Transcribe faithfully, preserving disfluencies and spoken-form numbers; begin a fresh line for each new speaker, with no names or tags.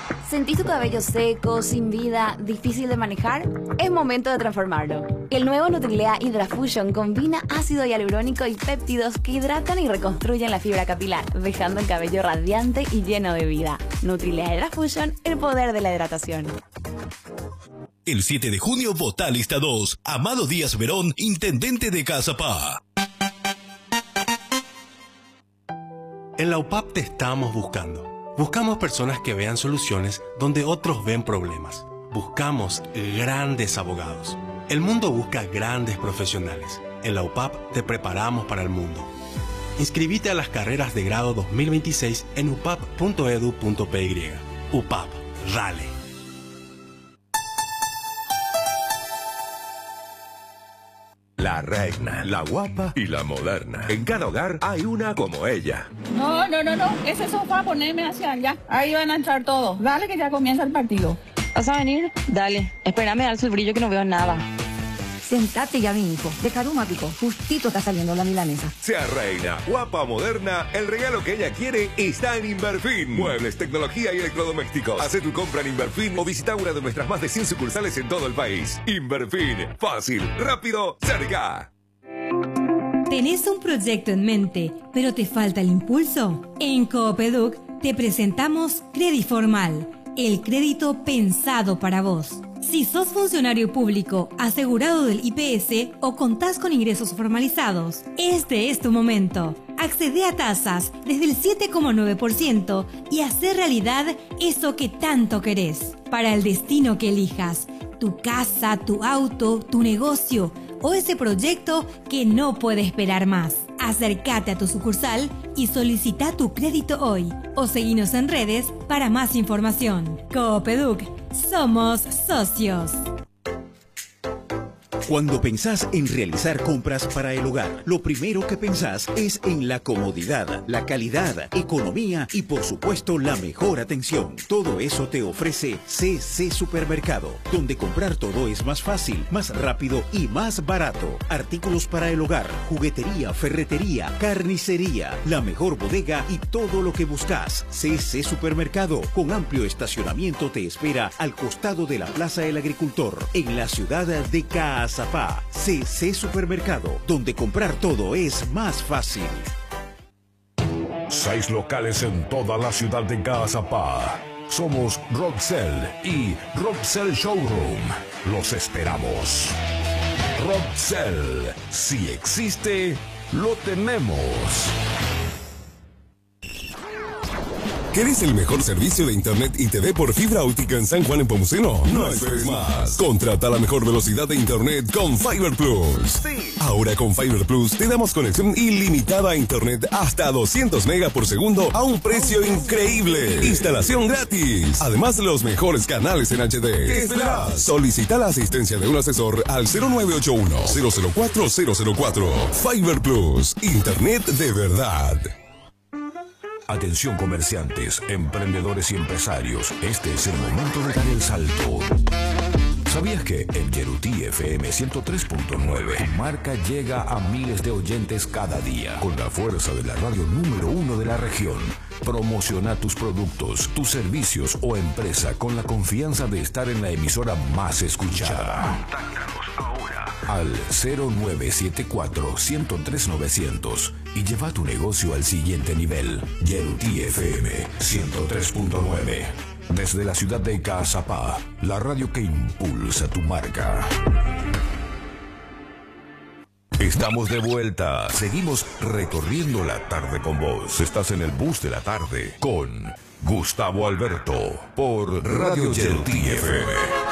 ¿Sentís tu cabello seco, sin vida, difícil de manejar? Es momento de transformarlo. El nuevo Nutrilea Hydra Fusion combina ácido hialurónico y péptidos que hidratan y reconstruyen la fibra capilar, dejando el cabello radiante y lleno de vida. Nutrilea Hydra Fusion, el poder de la hidratación.
El siete de junio vota lista dos. Amado Díaz Verón, intendente de Caazapá.
En la U P A P te estamos buscando. Buscamos personas que vean soluciones donde otros ven problemas. Buscamos grandes abogados. El mundo busca grandes profesionales. En la U P A P te preparamos para el mundo. Inscribite a las carreras de grado dos mil veintiséis en u p a p punto e d u punto p y. U P A P, dale.
La reina, la guapa y la moderna. En cada hogar hay una como ella.
No, no, no, no. Ese sofá poneme hacia allá. Ahí van a entrar todos. Dale que ya comienza el partido.
¿Vas a venir? Dale. Espérame, alzo el brillo que no veo nada.
Sentate ya, mi hijo. De Carumático, justito está saliendo la milanesa.
Sea reina, guapa o moderna, el regalo que ella quiere está en Inverfin. Muebles, tecnología y electrodomésticos. Haz tu compra en Inverfin o visita una de nuestras más de cien sucursales en todo el país. Inverfin. Fácil, rápido, cerca.
¿Tenés un proyecto en mente, pero te falta el impulso? En Coopeduc te presentamos Crediformal, el crédito pensado para vos. Si sos funcionario público, asegurado del I P S o contás con ingresos formalizados, este es tu momento. Accede a tasas desde el siete coma nueve por ciento y hacer realidad eso que tanto querés. Para el destino que elijas, tu casa, tu auto, tu negocio o ese proyecto que no puede esperar más. Acércate a tu sucursal y solicita tu crédito hoy o seguinos en redes para más información. Coopeduc, somos socios.
Cuando pensás en realizar compras para el hogar, lo primero que pensás es en la comodidad, la calidad, economía y por supuesto la mejor atención. Todo eso te ofrece C C Supermercado, donde comprar todo es más fácil, más rápido y más barato. Artículos para el hogar, juguetería, ferretería, carnicería, la mejor bodega y todo lo que buscas. C C Supermercado, con amplio estacionamiento, te espera al costado de la Plaza del Agricultor, en la ciudad de Caazapá. C C Supermercado, donde comprar todo es más fácil.
Seis locales en toda la ciudad de Caazapá. Somos Roxel y Roxel Showroom. Los esperamos. Roxel, si existe, lo tenemos.
¿Querés el mejor servicio de internet y T V por fibra óptica en San Juan en Pomuceno? No esperes más. Contrata la mejor velocidad de internet con Fiber Plus. Sí. Ahora con Fiber Plus te damos conexión ilimitada a internet hasta doscientos megas por segundo a un precio increíble. Instalación gratis. Además, los mejores canales en H D. ¿Qué esperas? Solicita la asistencia de un asesor al cero nueve ocho uno, cero cero cuatro, cero cero cuatro. Fiber Plus. Internet de verdad.
Atención comerciantes, emprendedores y empresarios, este es el momento de dar el salto. ¿Sabías que en Yerutí F M ciento tres punto nueve tu marca llega a miles de oyentes cada día? Con la fuerza de la radio número uno de la región. Promociona tus productos, tus servicios o empresa con la confianza de estar en la emisora más escuchada. Contáctanos ahora al cero nueve siete cuatro, ciento tres, novecientos y lleva tu negocio al siguiente nivel. Yerutí F M ciento tres punto nueve. Desde la ciudad de Caazapá, la radio que impulsa tu marca. Estamos de vuelta. Seguimos recorriendo la tarde con vos. Estás en el bus de la tarde con Gustavo Alberto por Radio Yerutí F M.